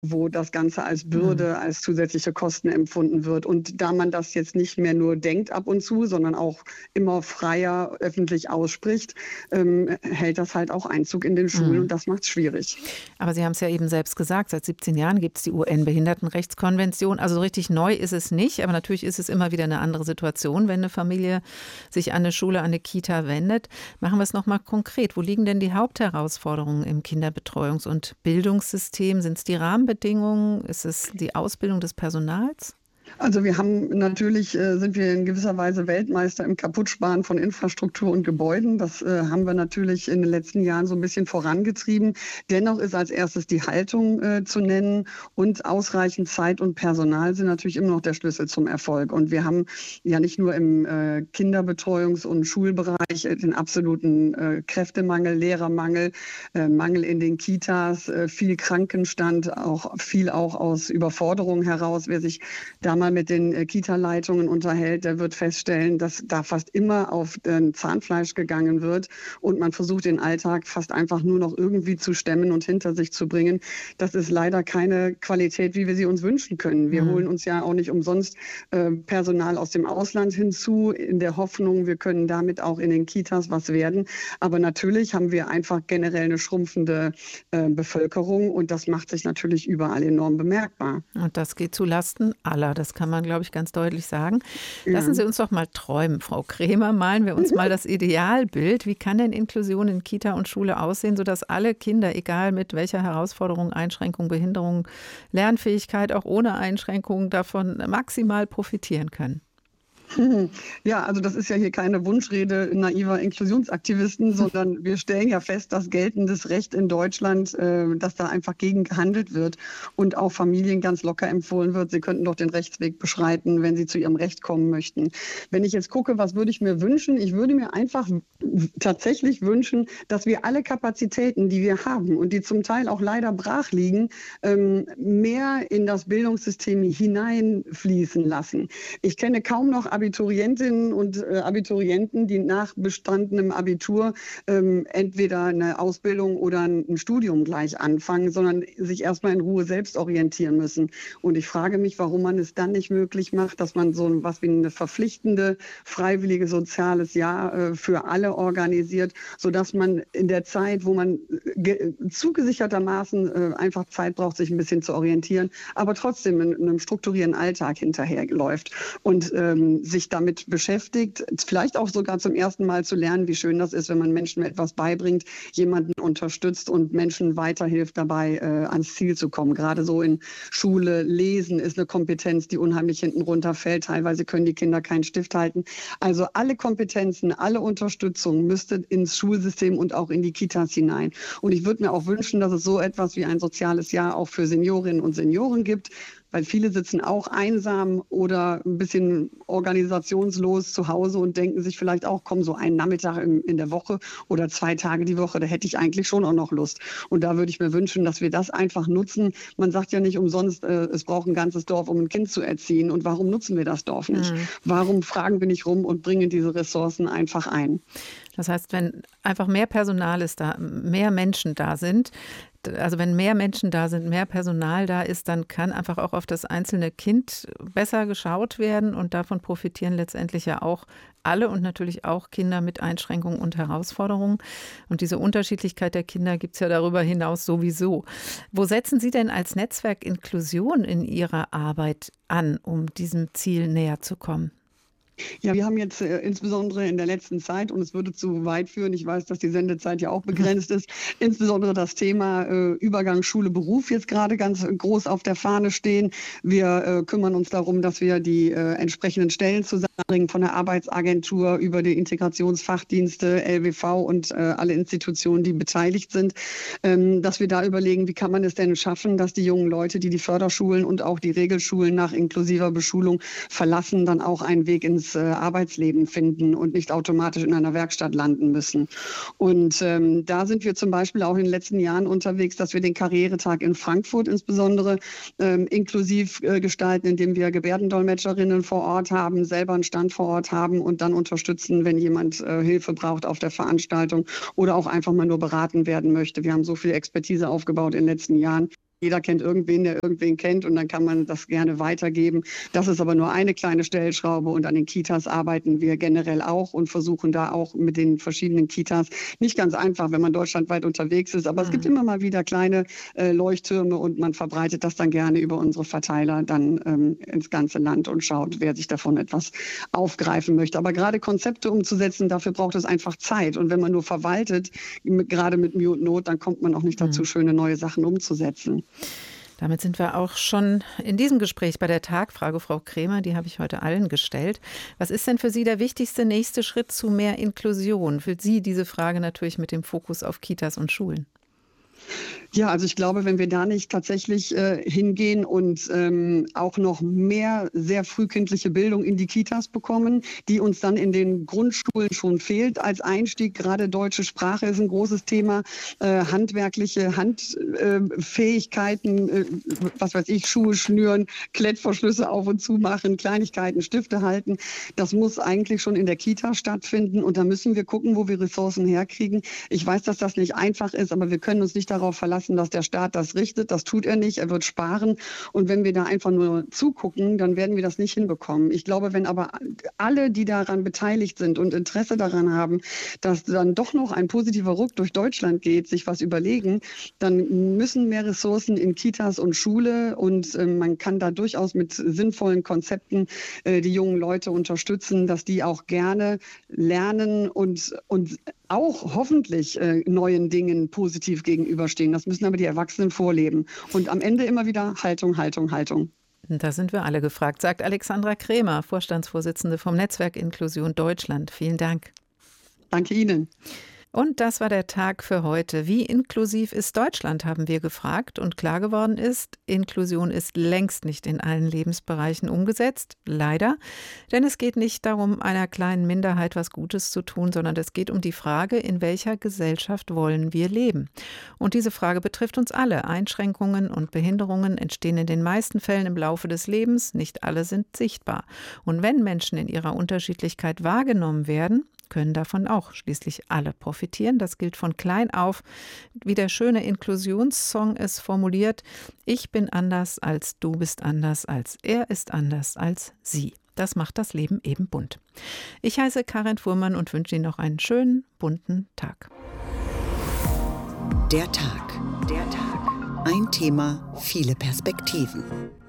wo das Ganze als Bürde, als zusätzliche Kosten empfunden wird. Und da man das jetzt nicht mehr nur denkt ab und zu, sondern auch immer freier öffentlich ausspricht, hält das halt auch Einzug in den Schulen und das macht es schwierig. Aber Sie haben es ja eben selbst gesagt, seit 17 Jahren gibt es die UN-Behindertenrechtskonvention. Also so richtig neu ist es nicht, aber natürlich ist es immer wieder eine andere Situation, wenn eine Familie sich an eine Schule, an eine Kita wendet. Machen wir es nochmal konkret. Wo liegen denn die Hauptherausforderungen im Kinderbetreuungs- und Bildungssystem? Sind es die Rahmenbedingungen? Ist es die Ausbildung des Personals? Also wir haben natürlich, sind wir in gewisser Weise Weltmeister im Kaputtsparen von Infrastruktur und Gebäuden. Das haben wir natürlich in den letzten Jahren so ein bisschen vorangetrieben. Dennoch ist als erstes die Haltung zu nennen und ausreichend Zeit und Personal sind natürlich immer noch der Schlüssel zum Erfolg. Und wir haben ja nicht nur im Kinderbetreuungs- und Schulbereich den absoluten Kräftemangel, Lehrermangel, Mangel in den Kitas, viel Krankenstand, viel auch aus Überforderung heraus. Wer sich da mal mit den Kita-Leitungen unterhält, der wird feststellen, dass da fast immer auf Zahnfleisch gegangen wird und man versucht, den Alltag fast einfach nur noch irgendwie zu stemmen und hinter sich zu bringen. Das ist leider keine Qualität, wie wir sie uns wünschen können. Wir holen uns ja auch nicht umsonst Personal aus dem Ausland hinzu, in der Hoffnung, wir können damit auch in den Kitas was werden. Aber natürlich haben wir einfach generell eine schrumpfende Bevölkerung und das macht sich natürlich überall enorm bemerkbar. Und das geht zu Lasten aller. Das kann man, glaube ich, ganz deutlich sagen. Ja. Lassen Sie uns doch mal träumen, Frau Kremer. Malen wir uns mal das Idealbild. Wie kann denn Inklusion in Kita und Schule aussehen, sodass alle Kinder, egal mit welcher Herausforderung, Einschränkung, Behinderung, Lernfähigkeit, auch ohne Einschränkung, davon maximal profitieren können? Ja, also das ist ja hier keine Wunschrede naiver Inklusionsaktivisten, sondern wir stellen ja fest, dass geltendes Recht in Deutschland, dass da einfach gegen gehandelt wird und auch Familien ganz locker empfohlen wird, sie könnten doch den Rechtsweg beschreiten, wenn sie zu ihrem Recht kommen möchten. Wenn ich jetzt gucke, was würde ich mir wünschen? Ich würde mir einfach tatsächlich wünschen, dass wir alle Kapazitäten, die wir haben und die zum Teil auch leider brach liegen, mehr in das Bildungssystem hineinfließen lassen. Ich kenne kaum noch Abiturientinnen und Abiturienten, die nach bestandenem Abitur entweder eine Ausbildung oder ein Studium gleich anfangen, sondern sich erstmal in Ruhe selbst orientieren müssen. Und ich frage mich, warum man es dann nicht möglich macht, dass man so was wie eine verpflichtende, freiwillige soziales Jahr für alle organisiert, sodass man in der Zeit, wo man zugesichertermaßen einfach Zeit braucht, sich ein bisschen zu orientieren, aber trotzdem in einem strukturierten Alltag hinterherläuft und sich damit beschäftigt, vielleicht auch sogar zum ersten Mal zu lernen, wie schön das ist, wenn man Menschen etwas beibringt, jemanden unterstützt und Menschen weiterhilft dabei, ans Ziel zu kommen. Gerade so in Schule, Lesen ist eine Kompetenz, die unheimlich hinten runterfällt. Teilweise können die Kinder keinen Stift halten. Also alle Kompetenzen, alle Unterstützung müsste ins Schulsystem und auch in die Kitas hinein. Und ich würde mir auch wünschen, dass es so etwas wie ein soziales Jahr auch für Seniorinnen und Senioren gibt, weil viele sitzen auch einsam oder ein bisschen organisationslos zu Hause und denken sich vielleicht auch, komm, so einen Nachmittag in der Woche oder 2 Tage die Woche, da hätte ich eigentlich schon auch noch Lust. Und da würde ich mir wünschen, dass wir das einfach nutzen. Man sagt ja nicht umsonst, es braucht ein ganzes Dorf, um ein Kind zu erziehen. Und warum nutzen wir das Dorf nicht? Warum fragen wir nicht rum und bringen diese Ressourcen einfach ein? Das heißt, wenn einfach mehr Personal ist da, mehr Menschen da sind, also wenn mehr Menschen da sind, mehr Personal da ist, dann kann einfach auch auf das einzelne Kind besser geschaut werden und davon profitieren letztendlich ja auch alle und natürlich auch Kinder mit Einschränkungen und Herausforderungen. Und diese Unterschiedlichkeit der Kinder gibt es ja darüber hinaus sowieso. Wo setzen Sie denn als Netzwerk Inklusion in Ihrer Arbeit an, um diesem Ziel näher zu kommen? Ja, wir haben jetzt insbesondere in der letzten Zeit, und es würde zu weit führen, ich weiß, dass die Sendezeit ja auch begrenzt ist, insbesondere das Thema Übergang Schule-Beruf jetzt gerade ganz groß auf der Fahne stehen. Wir kümmern uns darum, dass wir die entsprechenden Stellen zusammenbringen von der Arbeitsagentur über die Integrationsfachdienste, LWV und alle Institutionen, die beteiligt sind, dass wir da überlegen, wie kann man es denn schaffen, dass die jungen Leute, die die Förderschulen und auch die Regelschulen nach inklusiver Beschulung verlassen, dann auch einen Weg ins Arbeitsleben finden und nicht automatisch in einer Werkstatt landen müssen. Und da sind wir zum Beispiel auch in den letzten Jahren unterwegs, dass wir den Karrieretag in Frankfurt insbesondere inklusiv gestalten, indem wir Gebärdendolmetscherinnen vor Ort haben, selber einen Stand vor Ort haben und dann unterstützen, wenn jemand Hilfe braucht auf der Veranstaltung oder auch einfach mal nur beraten werden möchte. Wir haben so viel Expertise aufgebaut in den letzten Jahren. Jeder kennt irgendwen, der irgendwen kennt und dann kann man das gerne weitergeben. Das ist aber nur eine kleine Stellschraube und an den Kitas arbeiten wir generell auch und versuchen da auch mit den verschiedenen Kitas. Nicht ganz einfach, wenn man deutschlandweit unterwegs ist, aber es gibt immer mal wieder kleine Leuchttürme und man verbreitet das dann gerne über unsere Verteiler dann ins ganze Land und schaut, wer sich davon etwas aufgreifen möchte. Aber gerade Konzepte umzusetzen, dafür braucht es einfach Zeit. Und wenn man nur verwaltet, gerade mit Mühe und Not, dann kommt man auch nicht dazu, schöne neue Sachen umzusetzen. Damit sind wir auch schon in diesem Gespräch bei der Tagfrage, Frau Kremer, die habe ich heute allen gestellt. Was ist denn für Sie der wichtigste nächste Schritt zu mehr Inklusion? Für Sie diese Frage natürlich mit dem Fokus auf Kitas und Schulen. Ja, also ich glaube, wenn wir da nicht tatsächlich hingehen und auch noch mehr sehr frühkindliche Bildung in die Kitas bekommen, die uns dann in den Grundschulen schon fehlt als Einstieg. Gerade deutsche Sprache ist ein großes Thema, handwerkliche Handfähigkeiten, was weiß ich, Schuhe schnüren, Klettverschlüsse auf und zu machen, Kleinigkeiten, Stifte halten. Das muss eigentlich schon in der Kita stattfinden und da müssen wir gucken, wo wir Ressourcen herkriegen. Ich weiß, dass das nicht einfach ist, aber wir können uns nicht darauf verlassen, dass der Staat das richtet. Das tut er nicht. Er wird sparen. Und wenn wir da einfach nur zugucken, dann werden wir das nicht hinbekommen. Ich glaube, wenn aber alle, die daran beteiligt sind und Interesse daran haben, dass dann doch noch ein positiver Ruck durch Deutschland geht, sich was überlegen, dann müssen mehr Ressourcen in Kitas und Schule und man kann da durchaus mit sinnvollen Konzepten die jungen Leute unterstützen, dass die auch gerne lernen und auch hoffentlich neuen Dingen positiv gegenüberstehen. Das müssen aber die Erwachsenen vorleben. Und am Ende immer wieder Haltung, Haltung, Haltung. Da sind wir alle gefragt, sagt Alexandra Kremer, Vorstandsvorsitzende vom Netzwerk Inklusion Deutschland. Vielen Dank. Danke Ihnen. Und das war der Tag für heute. Wie inklusiv ist Deutschland, haben wir gefragt. Und klar geworden ist, Inklusion ist längst nicht in allen Lebensbereichen umgesetzt. Leider. Denn es geht nicht darum, einer kleinen Minderheit was Gutes zu tun, sondern es geht um die Frage, in welcher Gesellschaft wollen wir leben? Und diese Frage betrifft uns alle. Einschränkungen und Behinderungen entstehen in den meisten Fällen im Laufe des Lebens. Nicht alle sind sichtbar. Und wenn Menschen in ihrer Unterschiedlichkeit wahrgenommen werden, können davon auch schließlich alle profitieren. Das gilt von klein auf. Wie der schöne Inklusionssong es formuliert: Ich bin anders als du bist anders als er ist anders als sie. Das macht das Leben eben bunt. Ich heiße Karin Fuhrmann und wünsche Ihnen noch einen schönen, bunten Tag. Der Tag. Der Tag. Ein Thema, viele Perspektiven.